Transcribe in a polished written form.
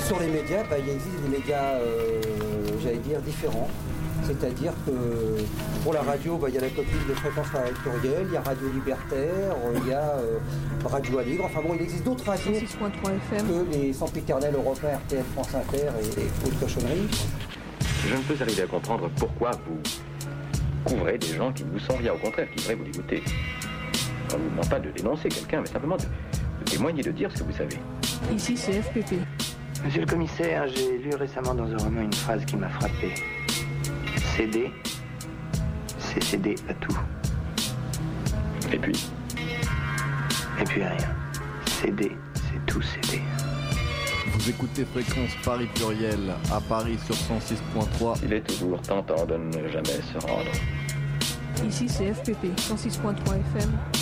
Sur les médias, il existe des médias, j'allais dire, différents. C'est-à-dire que pour la radio, il y a la copine de Fréquence Pluriel, il y a Radio Libertaire, il y a Radio Aligre. Enfin bon, il existe d'autres radios 6.3 FM que les sempiternels européens, RTL, France Inter et autres cochonneries. Je ne peux arriver à comprendre pourquoi vous couvrez des gens qui ne vous sont rien, au contraire, qui devraient vous dégoûter. On ne vous demande pas de dénoncer quelqu'un, mais simplement de témoigner, de dire ce que vous savez. Ici, c'est FPP. Monsieur le commissaire, j'ai lu récemment dans un roman une phrase qui m'a frappé. Céder, c'est céder à tout. Et puis rien. Céder, c'est tout céder. Vous écoutez Fréquence Paris Pluriel à Paris sur 106.3. il est toujours tentant de ne jamais se rendre. Ici, c'est FPP, 106.3 FM.